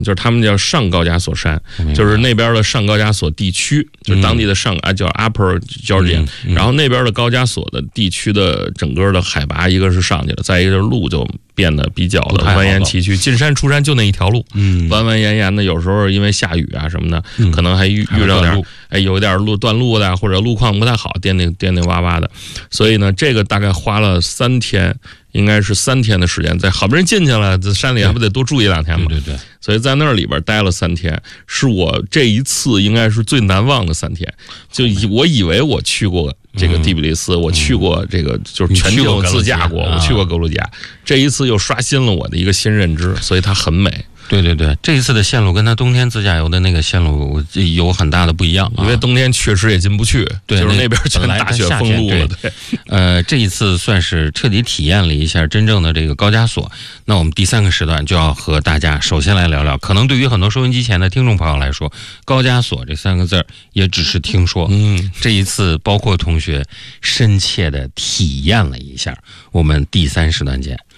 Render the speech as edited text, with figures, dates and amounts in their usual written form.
就是他们叫上高加索山，就是那边的上高加索地区，就是当地的叫 Upper Georgia，然后那边的高加索的地区的整个的海拔一个是上去了，再一个就是路就变得比较的蜿蜒崎岖，进山出山就那一条路，弯弯延延的，有时候因为下雨啊什么的，可能还遇到点有一点路断路的，或者路况不太好，颠颠洼洼的，所以呢，这个大概花了3天。应该是3天的时间，在好不容易进去了，这山里还不得多住1-2天吗？ 对， 所以在那里边待了3天，是我这一次应该是最难忘的3天。就我以为我去过这个第比利斯，我去过这个就是全境自驾过，我去过格鲁吉亚，这一次又刷新了我的一个新认知，所以它很美。 对，这一次的线路跟他冬天自驾游的那个线路有很大的不一样， 因为冬天确实也进不去， 对， 就是那边全大雪封路了。 对，这一次算是彻底体验了一下真正的这个高加索。那我们第3个时段就要和大家首先来聊聊，可能对于很多收音机前的听众朋友来说，高加索这3个字也只是听说。这一次包括同学深切的体验了一下。我们第3时段见。